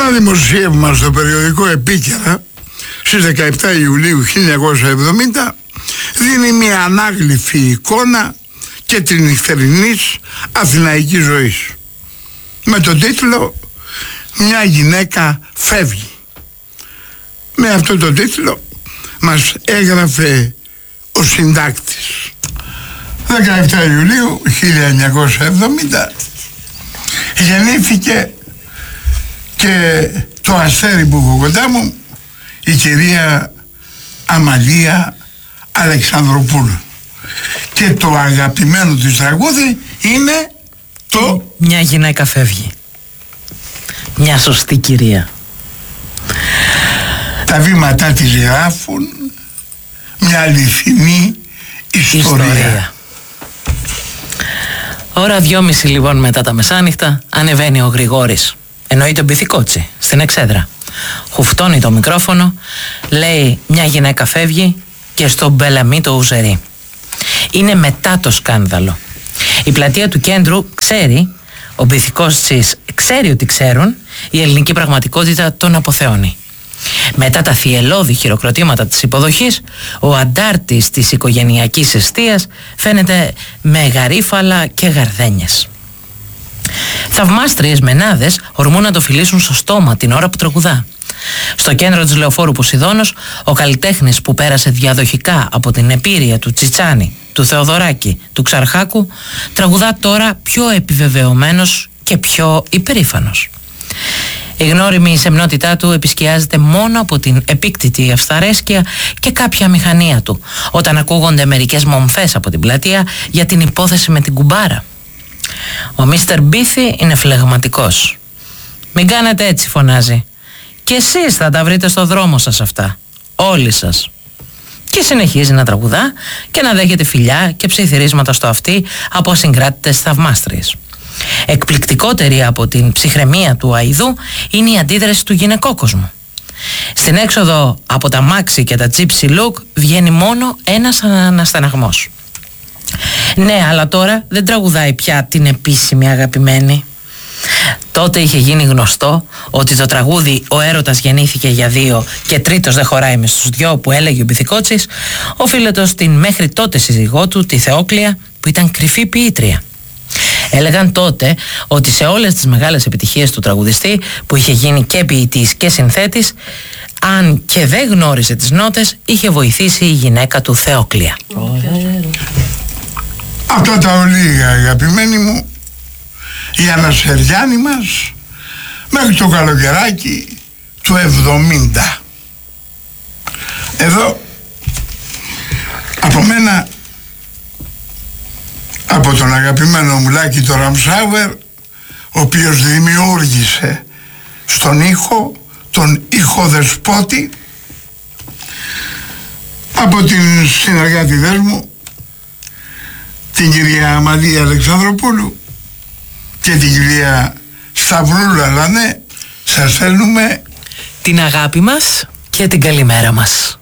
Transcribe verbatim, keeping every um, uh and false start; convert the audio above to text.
Ένα δημοσίευμα στο περιοδικό Επίκαιρα στις δεκαεπτά Ιουλίου χίλια εννιακόσια εβδομήντα δίνει μια ανάγλυφη εικόνα και την νυχτερινής αθηναϊκής ζωής με τον τίτλο «Μια γυναίκα φεύγει». Με αυτό τον τίτλο μας έγραφε ο συντάκτης. δεκαεπτά Ιουλίου χίλια εννιακόσια εβδομήντα γεννήθηκε και το αστέρι που έχω κοντά μου, η κυρία Αμαλία Αλεξανδροπούλου, και το αγαπημένο της τραγούδι είναι το «Μια γυναίκα φεύγει». Μια σωστή κυρία. Τα βήματά της γράφουν μια αληθινή ιστορία, ιστορία. Ώρα δυόμιση λοιπόν μετά τα μεσάνυχτα ανεβαίνει ο Γρηγόρης, εννοεί τον Πυθικότσι, στην εξέδρα. Χουφτώνει το μικρόφωνο, λέει «Μια γυναίκα φεύγει» και στον Μπελαμή το ουζερί. Είναι μετά το σκάνδαλο. Η πλατεία του κέντρου ξέρει, ο Πυθικότσης ξέρει ότι ξέρουν, η ελληνική πραγματικότητα τον αποθεώνει. Μετά τα θυελώδη χειροκροτήματα της υποδοχής, ο αντάρτης της οικογενειακής εστίας φαίνεται με γαρίφαλα και γαρδένιες. Θαυμάστριες μενάδες ορμούν να το φιλήσουν στο στόμα την ώρα που τραγουδά. Στο κέντρο της Λεωφόρου Ποσειδώνος, ο καλλιτέχνης που πέρασε διαδοχικά από την επίρρεια του Τσιτσάνη, του Θεοδωράκη, του Ξαρχάκου, τραγουδά τώρα πιο επιβεβαιωμένος και πιο υπερήφανος. Η γνώριμη σεμνότητά του επισκιάζεται μόνο από την επίκτητη αυσταρέσκεια και κάποια μηχανία του, όταν ακούγονται μερικές μομφές από την πλατεία για την υπόθεση με την κουμπάρα. Ο μίστερ Μπίθι είναι φλεγματικός. «Μην κάνετε έτσι», φωνάζει. «Και εσείς θα τα βρείτε στο δρόμο σας αυτά. Όλοι σας». Και συνεχίζει να τραγουδά και να δέχεται φιλιά και ψιθυρίσματα στο αυτί από ασυγκράτητες θαυμάστριες. Εκπληκτικότερη από την ψυχραιμία του αηδού είναι η αντίδραση του γυναικόκοσμου. Στην έξοδο από τα μάξι και τα gypsy look βγαίνει μόνο ένας αναστεναγμός. Ναι, αλλά τώρα δεν τραγουδάει πια την επίσημη αγαπημένη. Τότε είχε γίνει γνωστό ότι το τραγούδι «Ο έρωτας γεννήθηκε για δύο και τρίτος δεν χωράει μες στους δυο» που έλεγε ο Πυθικότσης οφείλεται στην μέχρι τότε σύζυγό του, τη Θεόκλεια, που ήταν κρυφή ποιήτρια. Έλεγαν τότε ότι σε όλες τις μεγάλες επιτυχίες του τραγουδιστή, που είχε γίνει και ποιητής και συνθέτης, αν και δεν γνώριζε τις νότες, είχε βοηθήσει η γυναίκα του Θεόκλεια. Αυτά τα ολίγα, αγαπημένοι μου, η Ανασεριάνη μας μέχρι το καλοκαιράκι του εβδομήντα. Εδώ από μένα, από τον αγαπημένο μου Λάκη το Ραμσάουερ, ο οποίος δημιούργησε στον ήχο τον ηχοδεσπότη, από την συνεργάτηδες μου την κυρία Αμαλία Αλεξανδροπούλου και την κυρία Σταυρούλα Λανέ, σας στέλνουμε την αγάπη μας και την καλημέρα μας.